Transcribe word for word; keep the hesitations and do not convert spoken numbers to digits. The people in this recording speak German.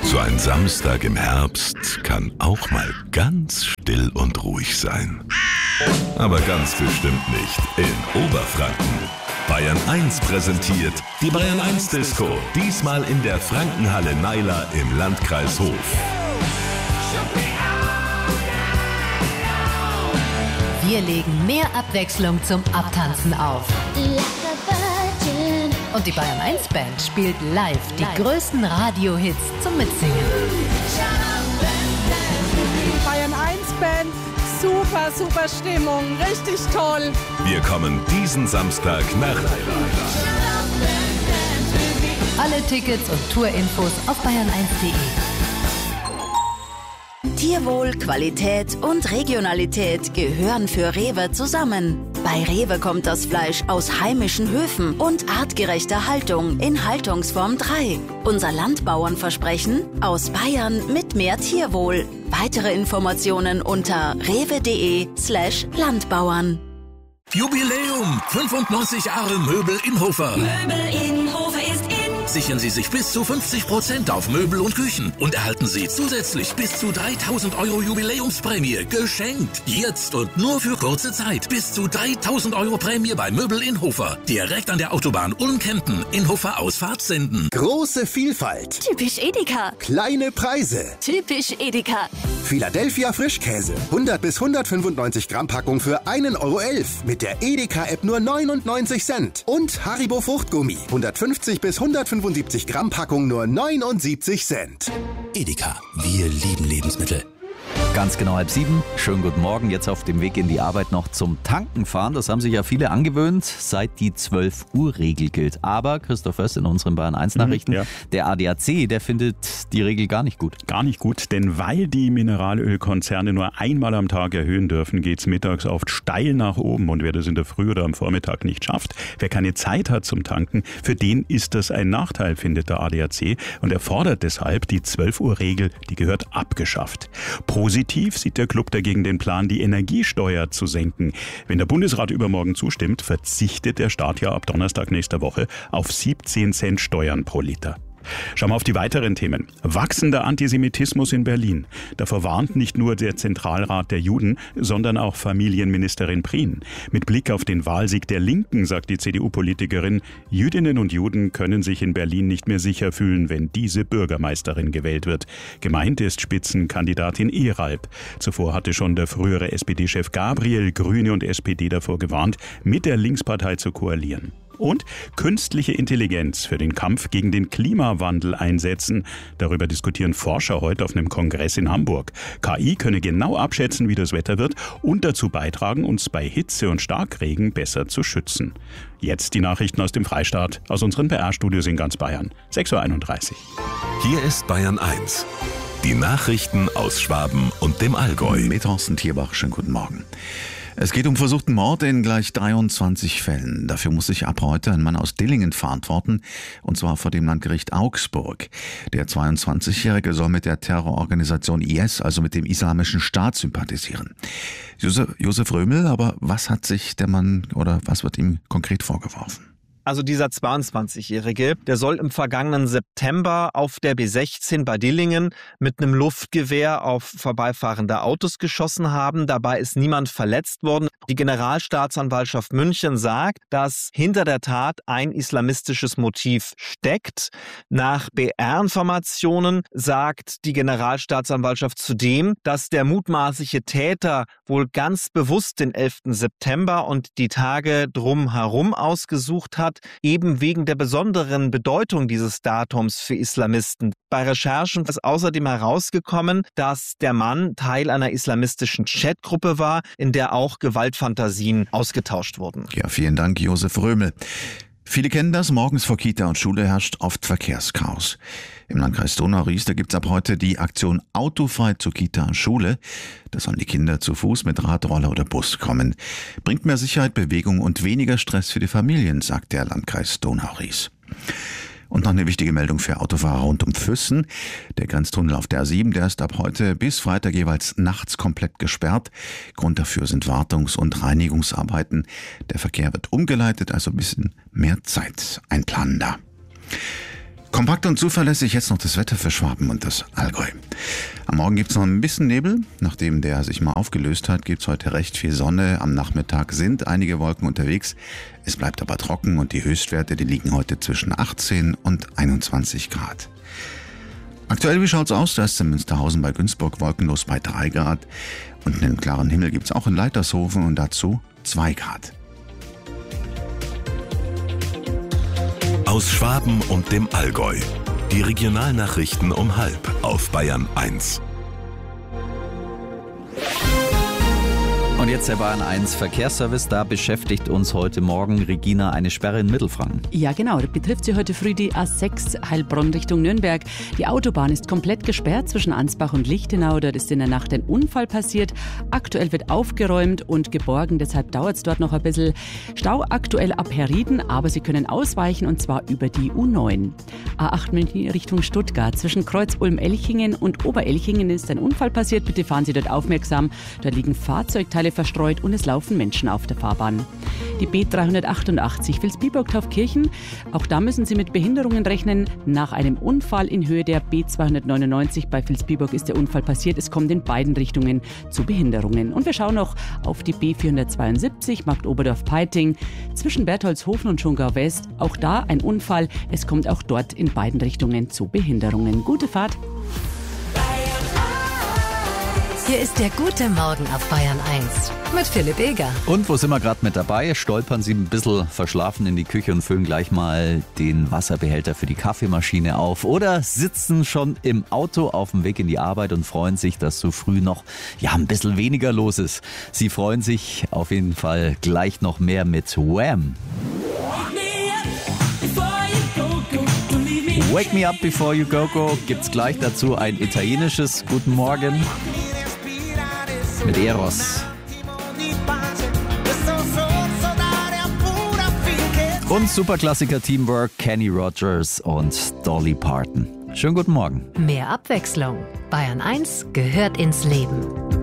So ein Samstag im Herbst kann auch mal ganz still und ruhig sein. Aber ganz bestimmt nicht in Oberfranken. Bayern eins präsentiert die Bayern eins Disco. Diesmal in der Frankenhalle Naila im Landkreis Hof. Wir legen mehr Abwechslung zum Abtanzen auf. Und die Bayern eins Band spielt live die live. größten Radio-Hits zum Mitsingen. Bayern eins Band, super, super Stimmung, richtig toll. Wir kommen diesen Samstag nach Naila. Alle Tickets und Tourinfos auf bayern eins punkt de. Tierwohl, Qualität und Regionalität gehören für Rewe zusammen. Bei Rewe kommt das Fleisch aus heimischen Höfen und artgerechter Haltung in Haltungsform drei. Unser Landbauernversprechen: aus Bayern mit mehr Tierwohl. Weitere Informationen unter rewe.de slash Landbauern. Jubiläum! fünfundneunzig Jahre Möbel Inhofer. Möbel Inhofer ist in. Sichern Sie sich bis zu fünfzig Prozent auf Möbel und Küchen und erhalten Sie zusätzlich bis zu dreitausend Euro Jubiläumsprämie geschenkt. Jetzt und nur für kurze Zeit. Bis zu dreitausend Euro Prämie bei Möbel Inhofer. Direkt an der Autobahn Ulm-Kempten. Inhofer Ausfahrt senden. Große Vielfalt. Typisch Edeka. Kleine Preise. Typisch Edeka. Philadelphia Frischkäse. hundert bis hundertfünfundneunzig Gramm Packung für einen Euro elf. Mit der Edeka-App nur neunundneunzig Cent. Und Haribo Fruchtgummi. hundertfünfzig bis hundertfünfundsiebzig Gramm Packung nur neunundsiebzig Cent. Edeka. Wir lieben Lebensmittel. Ganz genau halb sieben. Schönen guten Morgen. Jetzt auf dem Weg in die Arbeit noch zum Tanken fahren. Das haben sich ja viele angewöhnt, seit die zwölf Uhr Regel gilt. Aber Christoph Föst in unseren Bayern eins Nachrichten, mhm, ja. der A D A C, der findet die Regel gar nicht gut. Gar nicht gut, denn weil die Mineralölkonzerne nur einmal am Tag erhöhen dürfen, geht es mittags oft steil nach oben. Und wer das in der Früh oder am Vormittag nicht schafft, wer keine Zeit hat zum Tanken, für den ist das ein Nachteil, findet der A D A C. Und er fordert deshalb, die zwölf Uhr Regel, die gehört abgeschafft. Positiv sieht der Club dagegen den Plan, die Energiesteuer zu senken. Wenn der Bundesrat übermorgen zustimmt, verzichtet der Staat ja ab Donnerstag nächster Woche auf siebzehn Cent Steuern pro Liter. Schauen wir auf die weiteren Themen. Wachsender Antisemitismus in Berlin. Davor warnt nicht nur der Zentralrat der Juden, sondern auch Familienministerin Prien. Mit Blick auf den Wahlsieg der Linken sagt die C D U-Politikerin, Jüdinnen und Juden können sich in Berlin nicht mehr sicher fühlen, wenn diese Bürgermeisterin gewählt wird. Gemeint ist Spitzenkandidatin Ehralp. Zuvor hatte schon der frühere S P D-Chef Gabriel Grüne und S P D davor gewarnt, mit der Linkspartei zu koalieren. Und künstliche Intelligenz für den Kampf gegen den Klimawandel einsetzen. Darüber diskutieren Forscher heute auf einem Kongress in Hamburg. K I könne genau abschätzen, wie das Wetter wird und dazu beitragen, uns bei Hitze und Starkregen besser zu schützen. Jetzt die Nachrichten aus dem Freistaat, aus unseren P R-Studios in ganz Bayern. sechs Uhr einunddreißig. Hier ist Bayern eins. Die Nachrichten aus Schwaben und dem Allgäu. Mit Thorsten Tierbach, schönen guten Morgen. Es geht um versuchten Mord in gleich dreiundzwanzig Fällen. Dafür muss sich ab heute ein Mann aus Dillingen verantworten, und zwar vor dem Landgericht Augsburg. Der zweiundzwanzigjährige soll mit der Terrororganisation I S, also mit dem Islamischen Staat, sympathisieren. Josef, Josef Römel, aber was hat sich der Mann oder was wird ihm konkret vorgeworfen? Also dieser zweiundzwanzigjährige, der soll im vergangenen September auf der B sechzehn bei Dillingen mit einem Luftgewehr auf vorbeifahrende Autos geschossen haben. Dabei ist niemand verletzt worden. Die Generalstaatsanwaltschaft München sagt, dass hinter der Tat ein islamistisches Motiv steckt. Nach B R-Informationen sagt die Generalstaatsanwaltschaft zudem, dass der mutmaßliche Täter wohl ganz bewusst den elften September und die Tage drumherum ausgesucht hat, eben wegen der besonderen Bedeutung dieses Datums für Islamisten. Bei Recherchen ist außerdem herausgekommen, dass der Mann Teil einer islamistischen Chatgruppe war, in der auch Gewaltfantasien ausgetauscht wurden. Ja, vielen Dank, Josef Römel. Viele kennen das, morgens vor Kita und Schule herrscht oft Verkehrschaos. Im Landkreis Donau-Ries, da gibt es ab heute die Aktion Autofrei zu Kita und Schule. Da sollen die Kinder zu Fuß mit Radroller oder Bus kommen. Bringt mehr Sicherheit, Bewegung und weniger Stress für die Familien, sagt der Landkreis Donau-Ries. Und noch eine wichtige Meldung für Autofahrer rund um Füssen. Der Grenztunnel auf der A sieben, der ist ab heute bis Freitag jeweils nachts komplett gesperrt. Grund dafür sind Wartungs- und Reinigungsarbeiten. Der Verkehr wird umgeleitet, also ein bisschen mehr Zeit einplanen da. Kompakt und zuverlässig jetzt noch das Wetter für Schwaben und das Allgäu. Am Morgen gibt es noch ein bisschen Nebel. Nachdem der sich mal aufgelöst hat, gibt es heute recht viel Sonne. Am Nachmittag sind einige Wolken unterwegs. Es bleibt aber trocken und die Höchstwerte, die liegen heute zwischen achtzehn und einundzwanzig Grad. Aktuell, wie schaut's aus? Da ist in Münsterhausen bei Günzburg wolkenlos bei drei Grad. Und einen klaren Himmel gibt es auch in Leitershofen und dazu zwei Grad. Aus Schwaben und dem Allgäu. Die Regionalnachrichten um halb auf Bayern eins. Und jetzt der Bayern eins Verkehrsservice. Da beschäftigt uns heute Morgen Regina eine Sperre in Mittelfranken. Ja genau, das betrifft sie heute früh die A sechs Heilbronn Richtung Nürnberg. Die Autobahn ist komplett gesperrt zwischen Ansbach und Lichtenau. Dort ist in der Nacht ein Unfall passiert. Aktuell wird aufgeräumt und geborgen, deshalb dauert es dort noch ein bisschen. Stau aktuell ab Herrieden, aber Sie können ausweichen und zwar über die U neun. A acht München Richtung Stuttgart. Zwischen Kreuz-Ulm-Elchingen und Oberelchingen ist ein Unfall passiert. Bitte fahren Sie dort aufmerksam. Da liegen Fahrzeugteile verstreut und es laufen Menschen auf der Fahrbahn. Die B dreihundertachtundachtzig Vilsbiburg-Taufkirchen. Auch da müssen Sie mit Behinderungen rechnen. Nach einem Unfall in Höhe der B zweihundertneunundneunzig bei Vilsbiburg ist der Unfall passiert. Es kommt in beiden Richtungen zu Behinderungen. Und wir schauen noch auf die B vierhundertzweiundsiebzig Marktoberdorf-Peiting zwischen Bertholdshofen und Schongau West. Auch da ein Unfall. Es kommt auch dort in beiden Richtungen zu Behinderungen. Gute Fahrt! Hier ist der gute Morgen auf Bayern eins mit Philipp Eger. Und wo sind wir gerade mit dabei? Stolpern Sie ein bisschen verschlafen in die Küche und füllen gleich mal den Wasserbehälter für die Kaffeemaschine auf. Oder sitzen schon im Auto auf dem Weg in die Arbeit und freuen sich, dass so früh noch ja, ein bisschen weniger los ist. Sie freuen sich auf jeden Fall gleich noch mehr mit Wham! Wake me up before you go go. Gibt's gleich dazu ein italienisches Guten Morgen mit Eros. Und Superklassiker Teamwork, Kenny Rogers und Dolly Parton. Schönen guten Morgen. Mehr Abwechslung. Bayern eins gehört ins Leben.